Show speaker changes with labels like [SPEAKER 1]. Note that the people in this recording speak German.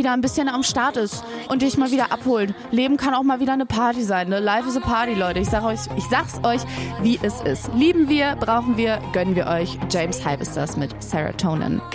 [SPEAKER 1] wieder ein bisschen am Start ist und dich mal wieder abholt. Leben kann auch mal wieder eine Party sein. Ne? Life is a Party, Leute. Ich sag's euch, wie es ist. Lieben wir, brauchen wir, gönnen wir euch. James Hype ist das mit Serotonin.